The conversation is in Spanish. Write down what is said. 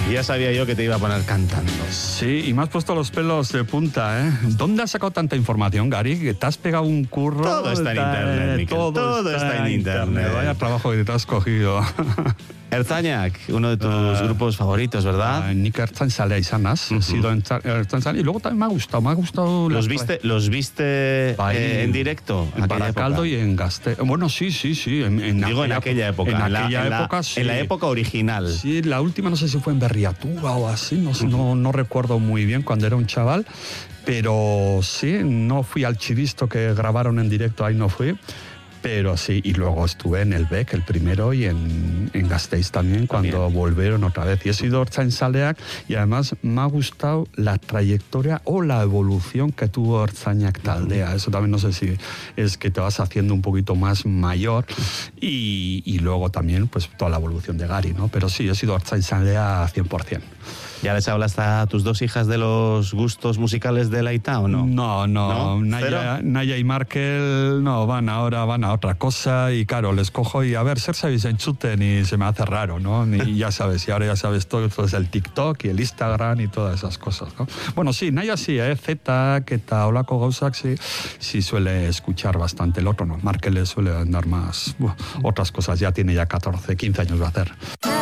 Ya sabía yo que te iba a poner cantando. Sí, y me has puesto los pelos de punta, ¿eh? ¿Dónde has sacado tanta información, Gary? Que te has pegado un curro. Todo está en internet, Miquel. Todo está en internet. Vaya trabajo que te has cogido. Ertzainak, uno de tus grupos favoritos, ¿verdad? Nik Ertzainzalea izanaz, he sido Ertzainzalea, y luego también me ha gustado... ¿Los viste en directo? En Baracaldo y en Gasteiz. Bueno, sí. Digo, en aquella época. En la época original. Sí, la última no sé si fue en Berriatua o así, no recuerdo muy bien cuando era un chaval, pero sí, no fui al Chivisto que grabaron en directo, ahí no fui. Pero sí, y luego estuve en el BEC, el primero, y en Gasteiz también, cuando volvieron otra vez. Y he sido Ertzainzaleak, y además me ha gustado la trayectoria o la evolución que tuvo Ertzainak Taldea. Eso también no sé si es que te vas haciendo un poquito más mayor, y luego también pues toda la evolución de Gary, ¿no? Pero sí, he sido Ertzainzalea 100%. ¿Ya les hablas a tus dos hijas de los gustos musicales de Aita o no? No. Naya y Markel van a otra cosa, y claro, les cojo y a ver, ser sabéis enchuten y se me hace raro, ¿no? Y ya sabes, y ahora ya sabes todo es el TikTok y el Instagram y todas esas cosas, ¿no? Bueno, sí, Naya sí, Z, Keta, Olako Gauzak sí suele escuchar bastante. El otro no, Markel le suele andar más otras cosas, ya tiene 14, 15 años de hacer.